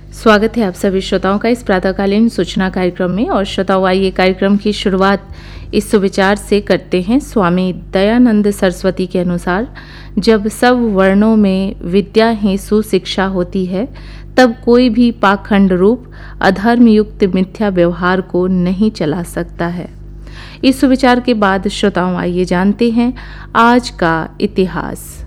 स्वागत है आप सभी श्रोताओं का इस प्रातःकालीन सूचना कार्यक्रम में। और श्रोताओं, आइए कार्यक्रम की शुरुआत इस सुविचार से करते हैं। स्वामी दयानंद सरस्वती के अनुसार, जब सब वर्णों में विद्या ही सुशिक्षा होती है, तब कोई भी पाखंड रूप अधर्म युक्त मिथ्या व्यवहार को नहीं चला सकता है। इस सुविचार के बाद श्रोताओं, आइए जानते हैं आज का इतिहास।